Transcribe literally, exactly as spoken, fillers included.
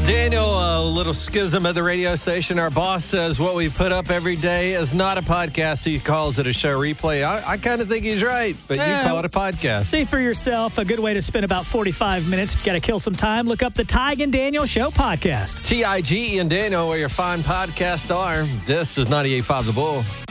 Daniel, a little schism at the radio station. Our boss says what we put up every day is not a podcast. He calls it a show replay. I, I kind of think he's right, but Uh, you call it a podcast. See for yourself. A good way to spend about forty-five minutes. If you got to kill some time, look up the Tig and Daniel Show podcast. T I G E and Daniel, where your fine podcasts are. This is ninety-eight point five The Bull.